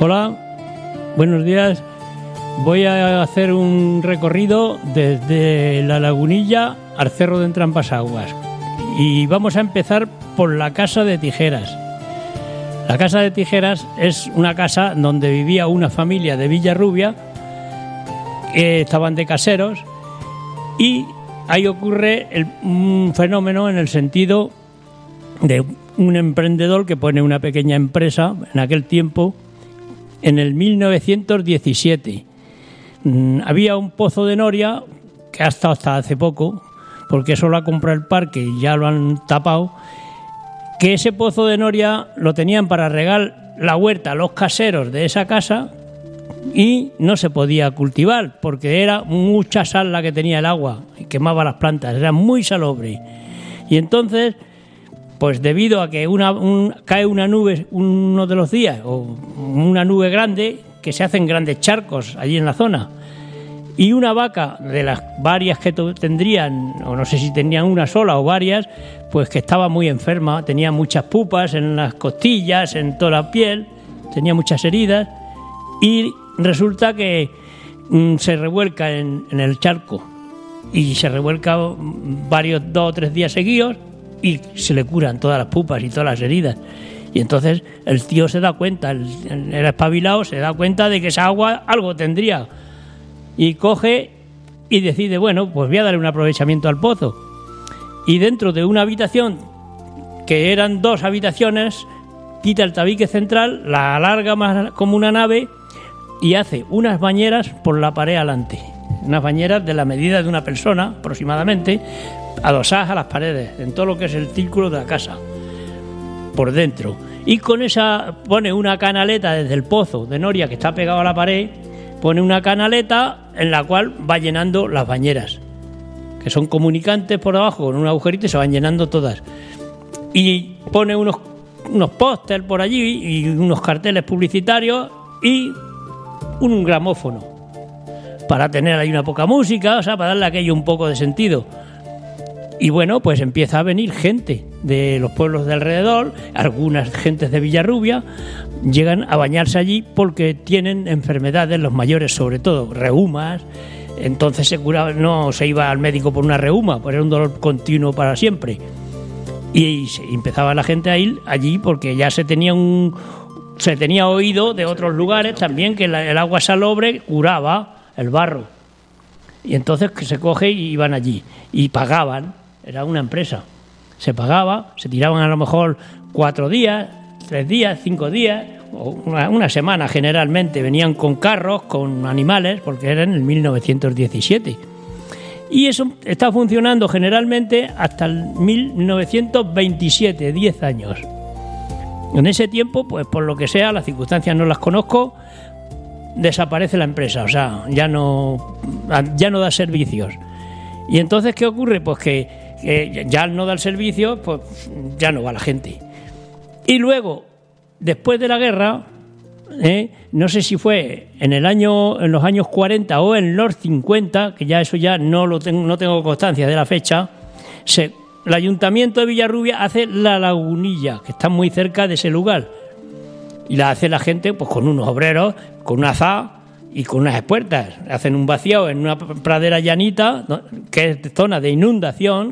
Hola, buenos días. Voy a hacer un recorrido desde La Lagunilla al Cerro de Entrampasaguas y vamos a empezar por la Casa de Tijeras. La Casa de Tijeras es una casa donde vivía una familia de Villarrubia que estaban de caseros, y ahí ocurre un fenómeno en el sentido de un emprendedor que pone una pequeña empresa en aquel tiempo, en el 1917. Había un pozo de noria que ha estado hasta hace poco, porque eso lo ha comprado el parque y ya lo han tapado, que ese pozo de noria lo tenían para regar la huerta a los caseros de esa casa y no se podía cultivar porque era mucha sal la que tenía el agua y quemaba las plantas, era muy salobre. Y entonces, pues debido a que cae una nube uno de los días, o una nube grande, que se hacen grandes charcos allí en la zona, y una vaca de las varias que tendrían, o no sé si tenían una sola o varias, pues que estaba muy enferma, tenía muchas pupas en las costillas, en toda la piel, tenía muchas heridas, y resulta que se revuelca en el charco, y se revuelca varios 2 o 3 días seguidos, y se le curan todas las pupas y todas las heridas. Y entonces el tío se da cuenta, el espabilado se da cuenta de que esa agua algo tendría, y coge y decide, bueno, pues voy a darle un aprovechamiento al pozo. Y dentro de una habitación, que eran 2 habitaciones, quita el tabique central, la alarga más como una nave y hace unas bañeras por la pared adelante, unas bañeras de la medida de una persona aproximadamente, adosadas a las paredes, en todo lo que es el círculo de la casa, por dentro. Y con esa pone una canaleta desde el pozo de noria que está pegado a la pared, pone una canaleta en la cual va llenando las bañeras, que son comunicantes por abajo con un agujerito y se van llenando todas. Y pone unos pósters por allí y unos carteles publicitarios y un gramófono para tener ahí una poca música, o sea, para darle a aquello un poco de sentido. Y bueno, pues empieza a venir gente de los pueblos de alrededor, algunas gentes de Villarrubia, llegan a bañarse allí porque tienen enfermedades, los mayores sobre todo, reumas. Entonces se curaba, no se iba al médico por una reuma, pues era un dolor continuo para siempre. Y empezaba la gente a ir allí porque ya se tenía oído de otros lugares también que el agua salobre curaba el barro. Y entonces que se coge y iban allí y pagaban. Era una empresa, se pagaba, se tiraban a lo mejor 4 días, 3 días, 5 días, o una semana generalmente. Venían con carros, con animales, porque era en el 1917. Y eso está funcionando generalmente hasta el 1927, 10 años. En ese tiempo, pues por lo que sea, las circunstancias no las conozco, desaparece la empresa, o sea, ya no da servicios. Y entonces, ¿qué ocurre? Pues que ya no da el servicio, pues ya no va la gente. Y luego, después de la guerra, no sé si fue en los años 40 o en los 50, que ya eso ya no tengo constancia de la fecha, el Ayuntamiento de Villarrubia hace La Lagunilla, que está muy cerca de ese lugar, y la hace la gente pues con unos obreros, con una azada y con unas espuertas. Hacen un vaciado en una pradera llanita, que es zona de inundación,